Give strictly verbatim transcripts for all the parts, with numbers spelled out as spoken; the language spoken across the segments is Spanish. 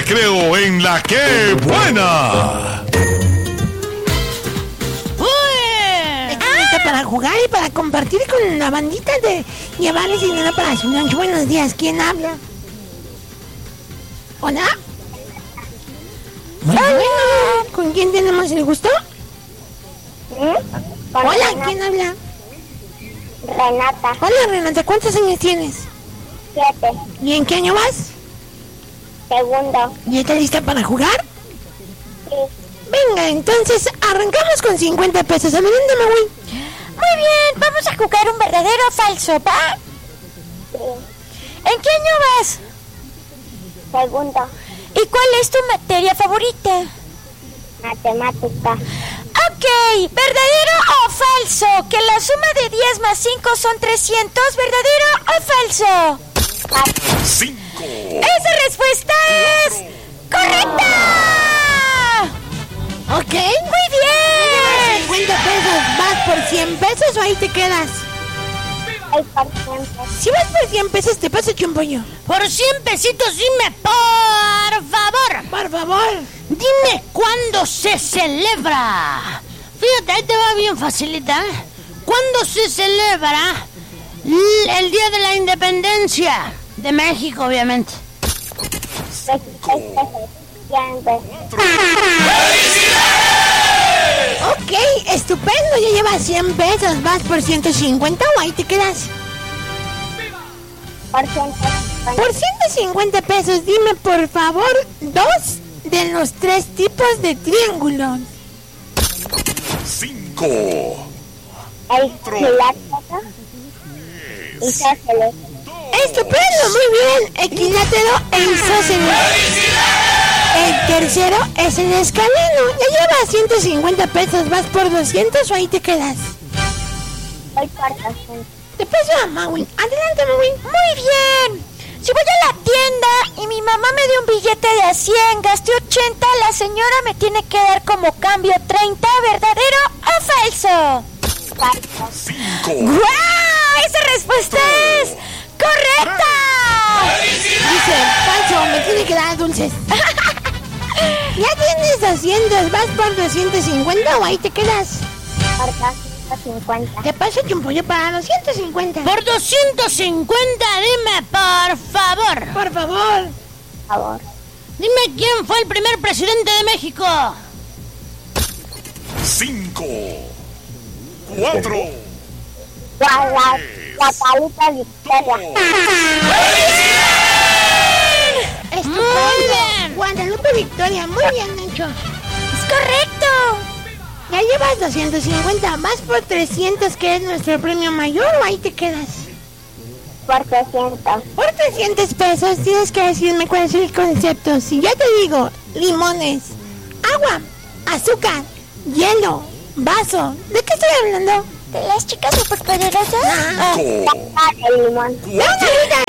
recreo en La Que Buena. Para jugar y para compartir con la bandita, de llevarles dinero para su lunch. Buenos días, ¿quién habla? ¿Hola? Bueno, bueno, ¿con quién tenemos el gusto? ¿Eh? Hola, Renata. ¿quién habla? Renata, Hola, Renata, ¿cuántos años tienes? siete, ¿Y en qué año vas? segundo. ¿Y estás lista para jugar? Sí, Venga, entonces arrancamos con cincuenta pesos. A mí, ¿dónde me voy? Muy bien, vamos a jugar un verdadero o falso, ¿va? sí, ¿En qué año vas? segundo. ¿Y cuál es tu materia favorita? Matemática, Ok, ¿verdadero o falso? Que la suma de diez más cinco son trescientos, ¿verdadero o falso? Cinco. ¡Esa respuesta es correcta! Ok. ¡Muy bien! cincuenta pesos. ¿Vas por cien pesos o ahí te quedas? el por ciento. Si vas por cien pesos, te paso chumpollo. Por cien pesitos, dime, por favor. Por favor. Dime cuándo se celebra. Fíjate, ahí te va bien facilita, ¿eh? ¿Cuándo se celebra l- el Día de la Independencia de México, obviamente? veintiséis pesos. ciento. Ok, estupendo. Ya llevas cien pesos. ¿Vas por ciento cincuenta o ahí te quedas? Por ciento cincuenta. Por ciento cincuenta pesos, dime por favor dos de los tres tipos de triángulos. Cinco. El quilátero isósceles. Estupendo, muy bien. Equilátero e isósceles. El tercero es el escaleno. Ya llevas ciento cincuenta pesos. ¿Vas por doscientos o ahí te quedas? Voy por doscientos. Te paso a Maui. Adelante, Maui. Muy bien. Si voy a la tienda y mi mamá me dio un billete de a cien, gasté ochenta, la señora me tiene que dar como cambio treinta, ¿verdadero o falso? Falso. Cinco. ¡Guau! ¡Esa respuesta es correcta! Dice, falso, me tiene que dar dulces. Ya tienes doscientos. ¿Vas por doscientos cincuenta o ahí te quedas? Por doscientos cincuenta. Te paso un pollo para doscientos cincuenta. Por doscientos cincuenta, dime, por favor. Por favor. Por favor. Dime quién fue el primer presidente de México. Cinco. Cuatro. Guada- Guadalupe Victoria. Estupendo. Muy bien. Guadalupe Victoria, muy bien hecho. ¡Es correcto! Ya llevas doscientos cincuenta, más por trescientos, que es nuestro premio mayor, o ahí te quedas. Por trescientos. Por trescientos pesos tienes que decirme cuál es el concepto. Si ya te digo, limones, agua, azúcar, hielo, vaso, ¿de qué estoy hablando? ¿De las chicas superpoderosas? Ah. Cinco. Ah, el limón. ¡De una vida!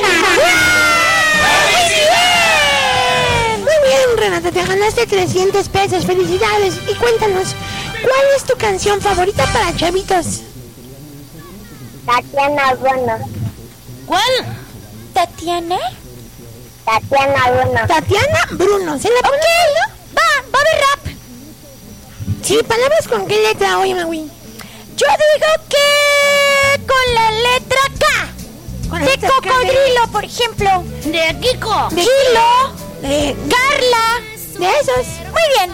Muy bien, Renata, te ganaste trescientos pesos, felicidades. Y cuéntanos, ¿cuál es tu canción favorita para chavitos? Tatiana Bruno. ¿Cuál? ¿Tatiana? Tatiana Bruno. Tatiana Bruno, ¿se la pone? Va, va a haber rap. Sí, palabras con qué letra, oye, Maui. Yo digo que con la letra K. Con la De letra K de- cocodrilo, por ejemplo. De Kiko. De Kilo. De, Carla. de esos. Muy bien.